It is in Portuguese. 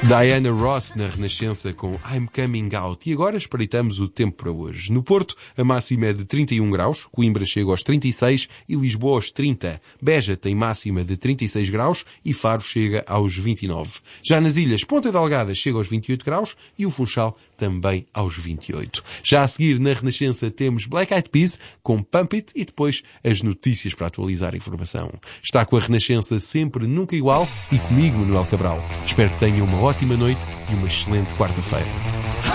Diana Ross na Renascença com I'm Coming Out. E agora espreitamos o tempo para hoje. No Porto, a máxima é de 31 graus, Coimbra chega aos 36 e Lisboa aos 30. Beja tem máxima de 36 graus e Faro chega aos 29. Já nas ilhas, Ponta Delgada chega aos 28 graus e o Funchal também aos 28. Já a seguir, na Renascença, temos Black Eyed Peas com Pump It e depois as notícias para atualizar a informação. Está com a Renascença sempre nunca igual e comigo, Manuel Cabral. Espero que tenha uma ótima noite e uma excelente quarta-feira.